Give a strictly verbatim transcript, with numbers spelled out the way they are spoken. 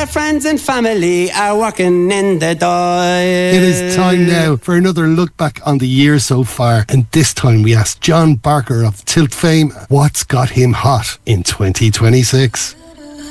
friends and family are walking in the door. It is time now for another look back on the year so far, and this time we asked John Barker of Tilt fame what's got him hot in twenty twenty-six.